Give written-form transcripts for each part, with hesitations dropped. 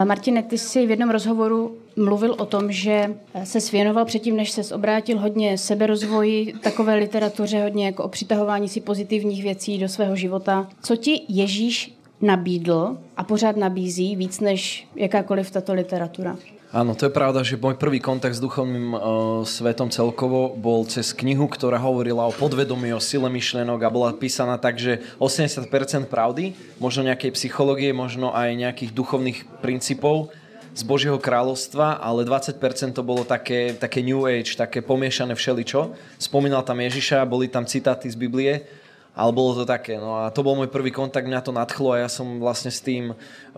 Martine, ty jsi v jednom rozhovoru mluvil o tom, že se věnoval předtím, než ses obrátil, hodně seberozvoji, takové literatuře, hodně jako o přitahování si pozitivních věcí do svého života. Co ti Ježíš nabídl a pořád nabízí víc než jakákoliv tato literatura? Áno, to je pravda, že môj prvý kontakt s duchovným svetom celkovo bol cez knihu, ktorá hovorila o podvedomí, o sile myšlienok a bola písaná tak, že 80% pravdy, možno nejakej psychológie, možno aj nejakých duchovných princípov z Božieho kráľovstva, ale 20% to bolo také New Age, také pomiešané všeličo. Spomínal tam Ježiša, boli tam citáty z Biblie, ale bolo to také. No a to bol môj prvý kontakt, mňa to nadchlo a ja som vlastne s tým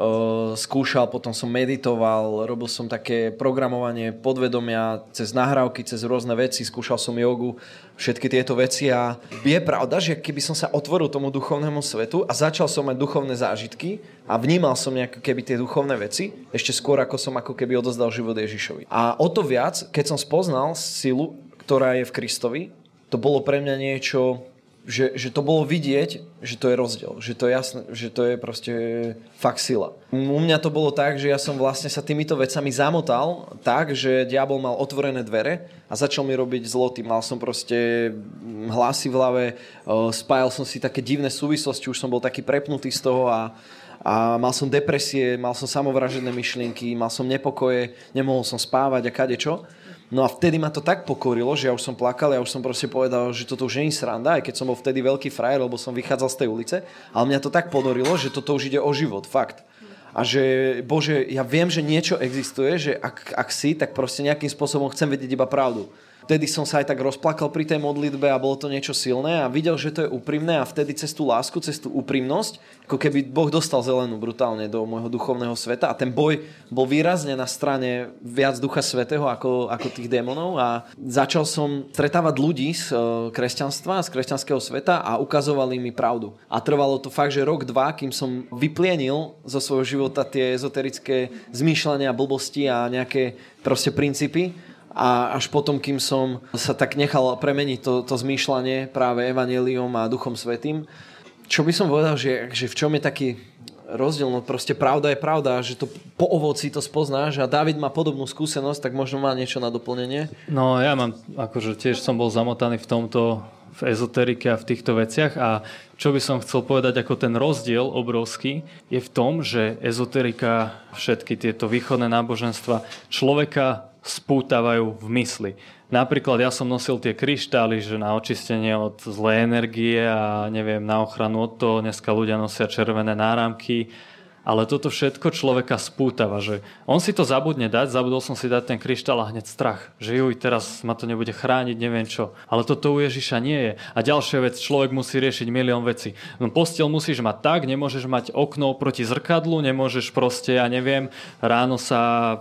skúšal, potom som meditoval, robil som také programovanie podvedomia cez nahrávky, cez rôzne veci, skúšal som jogu, všetky tieto veci a je pravda, že keby som sa otvoril tomu duchovnému svetu a začal som mať duchovné zážitky a vnímal som nejaké keby tie duchovné veci, ešte skôr ako som ako keby odozdal život Ježišovi. A o to viac, keď som spoznal silu, ktorá je v Kristovi, to bolo pre mňa niečo, že to bolo vidieť, že to je rozdiel, že to je jasné, že to je proste fakt sila. U mňa to bolo tak, že ja som vlastne sa týmito vecami zamotal tak, že diabol mal otvorené dvere a začal mi robiť zloty. Mal som proste hlasy v hlave, spájal som si také divné súvislosti, už som bol taký prepnutý z toho a mal som depresie, mal som samovražedné myšlienky, mal som nepokoje, nemohol som spávať a kadečo. No a vtedy ma to tak pokorilo, že ja už som plakal, ja už som proste povedal, že toto už nie je sranda, aj keď som bol vtedy veľký frajer, lebo som vychádzal z tej ulice, ale mňa to tak podorilo, že toto už ide o život, fakt. A že, Bože, ja viem, že niečo existuje, že ak si, tak proste nejakým spôsobom chcem vedieť iba pravdu. Vtedy som sa aj tak rozplakal pri tej modlitbe a bolo to niečo silné a videl, že to je úprimné a vtedy cez tú lásku, cez tú úprimnosť, ako keby Boh dostal zelenú brutálne do môjho duchovného sveta a ten boj bol výrazne na strane viac Ducha Svätého ako tých démonov a začal som stretávať ľudí z kresťanstva, z kresťanského sveta a ukazovali mi pravdu. A trvalo to fakt, že rok, dva, kým som vyplienil zo svojho života tie ezoterické zmýšľania, blbosti a nejaké proste princípy. A až potom, kým som sa tak nechal premeniť to zmýšľanie práve evanjeliom a Duchom Svätým. Čo by som povedal, že v čom je taký rozdiel? No proste pravda je pravda, že to po ovoci to spoznáš a Dávid má podobnú skúsenosť, tak možno má niečo na doplnenie. No ja mám, akože tiež som bol zamotaný v tomto, v ezoterike a v týchto veciach a čo by som chcel povedať ako ten rozdiel obrovský je v tom, že ezoterika, všetky tieto východné náboženstva človeka spútavajú v mysli. Napríklad ja som nosil tie kryštály, že na očistenie od zlej energie a neviem, na ochranu od toho. Dneska ľudia nosia červené náramky. Ale toto všetko človeka spútava, že on si to zabudne dať, zabudol som si dať ten kryštál a hneď strach, že juj, teraz ma to nebude chrániť, neviem čo. Ale toto u Ježiša nie je. A ďalšia vec, človek musí riešiť milión vecí. No posteľ musíš mať tak, nemôžeš mať okno proti zrkadlu, nemôžeš proste, ja neviem, ráno sa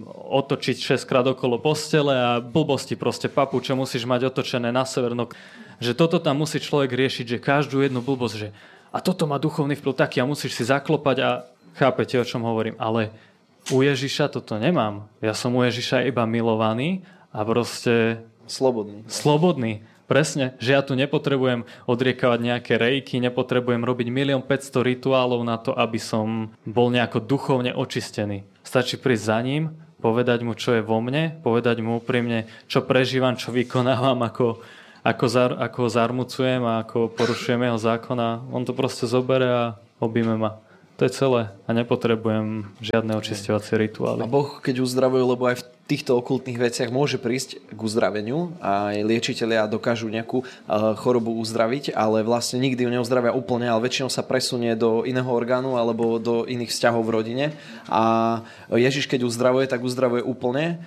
otočiť 6-krát okolo postele a blbosti proste papuče musíš mať otočené na severno. Že toto tam musí človek riešiť, že každú jednu blbosť, že a toto má duchovný vplyv taký a musíš si zaklopať a chápete, o čom hovorím. Ale u Ježiša toto nemám. Ja som u Ježiša iba milovaný a proste slobodný. Presne, že ja tu nepotrebujem odriekavať nejaké rejky, nepotrebujem robiť 1 500 000 rituálov na to, aby som bol nejako duchovne očistený. Stačí prísť za ním, povedať mu, čo je vo mne, povedať mu úprimne, čo prežívam, čo vykonávam, ako ho zarmucujem a ako porušujem jeho zákon a on to proste zobere a objíme ma. To je celé a nepotrebujem žiadne očisťovacie rituály. A Boh, keď uzdravuje, lebo aj v týchto okultných veciach môže prísť k uzdraveniu a aj liečitelia dokážu nejakú chorobu uzdraviť, ale vlastne nikdy ju neuzdravia úplne, ale väčšinou sa presunie do iného orgánu alebo do iných vzťahov v rodine a Ježiš, keď uzdravuje, tak uzdravuje úplne.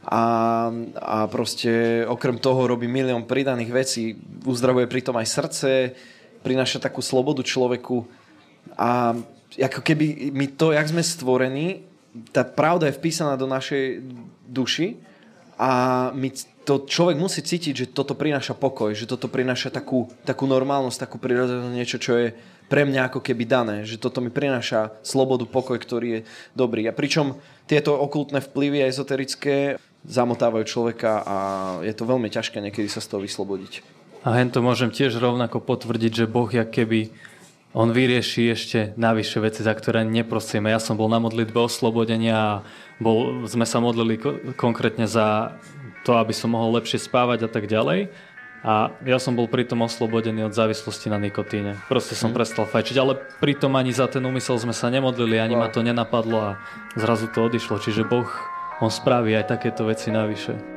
A proste okrem toho robí milión pridaných vecí, uzdravuje pritom aj srdce, prináša takú slobodu človeku a ako keby my to, jak sme stvorení, tá pravda je vpísaná do našej duši a to človek musí cítiť, že toto prináša pokoj, že toto prináša takú normálnosť, takú prirodzenú niečo, čo je pre mňa ako keby dané, že toto mi prináša slobodu, pokoj, ktorý je dobrý. A pričom tieto okultné vplyvy ezoterické zamotávajú človeka a je to veľmi ťažké niekedy sa z toho vyslobodiť. A hen to môžem tiež rovnako potvrdiť, že Boh jak keby on vyrieši ešte navyše veci, za ktoré neprosíme. Ja som bol na modlitbe oslobodenia a sme sa modlili konkrétne za to, aby som mohol lepšie spávať a tak ďalej. A ja som bol pritom oslobodený od závislosti na nikotíne. Proste som prestal fajčiť, ale pritom ani za ten úmysel sme sa nemodlili, ani ma to nenapadlo a zrazu to odišlo. Čiže Boh, on spraví aj takéto veci navyše.